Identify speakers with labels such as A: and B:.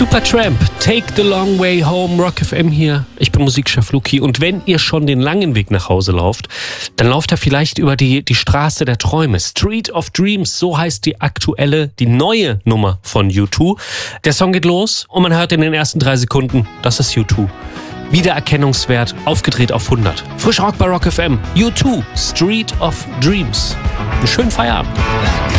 A: Supertramp, Take the Long Way Home, Rock FM hier. Ich bin Musikchef Luki und wenn ihr schon den langen Weg nach Hause lauft, dann lauft ihr vielleicht über die Straße der Träume. Street of Dreams, so heißt die neue Nummer von U2. Der Song geht los und man hört in den ersten 3 Sekunden, das ist U2. Wiedererkennungswert aufgedreht auf 100. Frisch Rock bei Rock FM. U2, Street of Dreams. Einen schönen Feierabend.